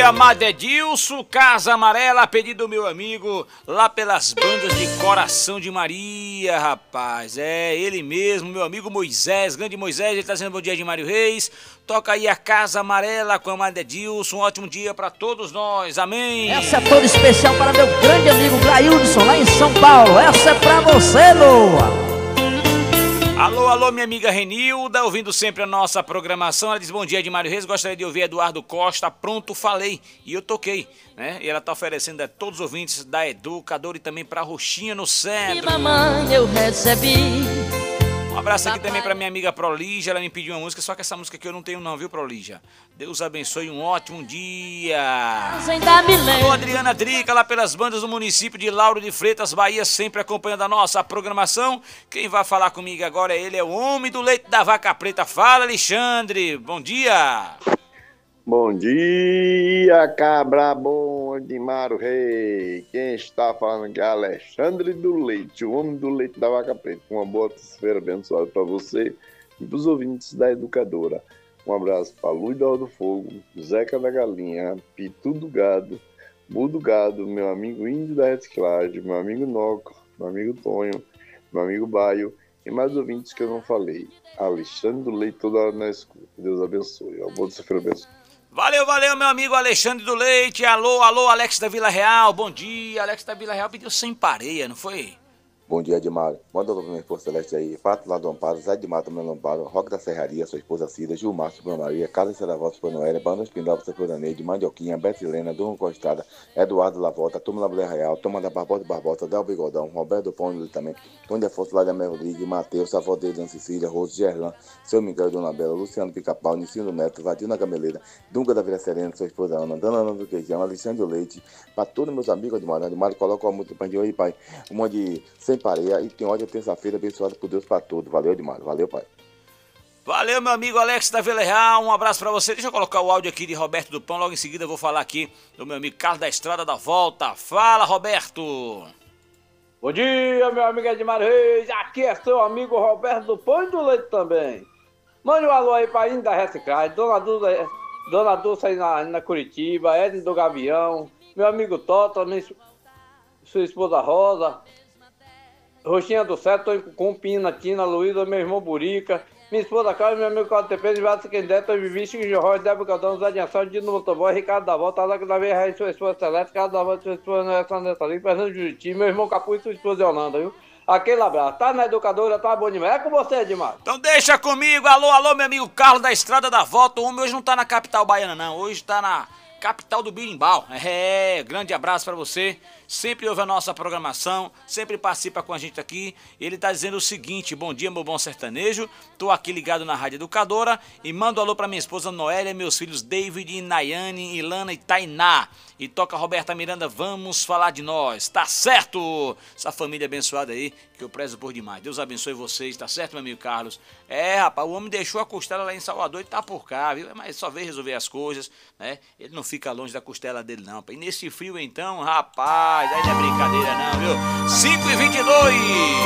dia, Madedilson, Casa Amarela, pedido do meu amigo, lá pelas bandas de Coração de Maria, rapaz. É, ele mesmo, meu amigo Moisés, grande Moisés, ele tá dizendo bom dia de Mário Reis. Toca aí a Casa Amarela com a Madedilson, um ótimo dia pra todos nós, amém. Essa é toda especial para meu grande amigo Graildson, lá em São Paulo. Essa é pra você, boa. Alô, alô, minha amiga Renilda, ouvindo sempre a nossa programação. Ela diz bom dia de Mário Reis, gostaria de ouvir Eduardo Costa, pronto, falei. E eu toquei, né? E ela tá oferecendo a todos os ouvintes da Educadora e também pra Roxinha no Centro. E mamãe eu recebi. Um abraço aqui também pra minha amiga Prolígia, ela me pediu uma música, só que essa música aqui eu não tenho não, viu, Prolígia? Deus abençoe, um ótimo dia. Alô, Adriana Drica, lá pelas bandas do município de Lauro de Freitas, Bahia, sempre acompanhando a nossa programação. Quem vai falar comigo agora é ele, é o homem do leite da vaca preta. Fala, Alexandre, bom dia. Bom dia, cabra bom de Mário Reis. Quem está falando aqui é Alexandre do Leite, o homem do leite da vaca preta. Uma boa terça-feira abençoada para você e para os ouvintes da Educadora. Um abraço para Luiz do Fogo, Zeca da Galinha, Pitu do Gado, Bu do Gado, meu amigo Índio da Reciclagem, meu amigo Noco, meu amigo Tonho, meu amigo Baio e mais ouvintes que eu não falei. Alexandre do Leite toda hora na escuta. Deus abençoe. Uma boa terça-feira abençoada. Valeu, valeu, meu amigo Alexandre do Leite. Alô, alô, Alex da Vila Real. Bom dia, Alex da Vila Real pediu sem pareia, não foi? Bom dia, Edmário. Manda pra minha esposa Celeste aí. Fato lá do Amparo, Zé de Mata, meu Amparo, Roque da Serraria, sua esposa Cida, Gilmar, Super Maria, Carlos Seravaldo, Super Noélia, Banda Espindola, Super Neide, Mandioquinha, Betilena, Dom Costada, Eduardo Lavota, Turma da Mulher Real, Turma da Barbosa Barbosa, Del Bigodão, Roberto Pônio também, Tony Afonso, Lária Mel Rodrigues, Matheus, Savodeiro, Ana Cecília, Rose Gerlan, Seu Miguel, Dona Bela, Luciano Pica-Pau, Nicino Neto, Vadina Gameleira, Dunga da Vila Serena, sua esposa Ana, Dona Ana do Queijão, Alexandre Leite, para todos meus amigos Edmário, coloca uma música pra gente aí, pai, uma de Sem Pareia e tem ótima terça-feira abençoada por Deus para todos. Valeu, Edmário. Valeu, pai. Valeu, meu amigo Alex da Vila Real, um abraço pra você. Deixa eu colocar o áudio aqui de Roberto do Pão, logo em seguida eu vou falar aqui do meu amigo Carlos da Estrada da Volta. Fala, Roberto. Bom dia, meu amigo Edmário Reis, aqui é seu amigo Roberto do Pão e do Leite também. Mande um alô aí pra Índia da Reciclagem, Dona Dulce aí na Curitiba, Edna do Gavião, meu amigo Tota, sua esposa Rosa, Roxinha do Certo, tô com Pina, Tina, Luísa, meu irmão Burica, minha esposa Carlos, meu amigo Claudio Tepes, Vato Quendeta, Vivi, Chico Jorró, Débora Caldão, Zé de Ação, Dino Motoboy, Ricardo da Volta, Alex da Veia Reis, sua esposa Celeste, Carlos da Volta, sua esposa Nelson Nessalim, Fernando Juriti, meu irmão Capu e sua esposa Yolanda, viu? Aquele abraço, tá na Educadora, tá bom demais, é com você, Edmário. Então deixa comigo, alô, alô, meu amigo Carlos da Estrada da Volta. O homem hoje não tá na capital baiana não, hoje tá na capital do Birimbau. É, grande abraço pra você. Sempre ouve a nossa programação, sempre participa com a gente aqui. Ele tá dizendo o seguinte: bom dia, meu bom sertanejo. Tô aqui ligado na Rádio Educadora e mando alô pra minha esposa Noélia, meus filhos David, Nayane, Ilana e Tainá. E toca Roberta Miranda, vamos falar de nós. Tá certo? Essa família abençoada aí, que eu prezo por demais. Deus abençoe vocês, tá certo, meu amigo Carlos? É, rapaz, o homem deixou a costela lá em Salvador e tá por cá, viu? Mas só veio resolver as coisas, né? Ele não fica longe da costela dele, não. E nesse frio, então, rapaz, aí não é brincadeira, não, viu? 5h22.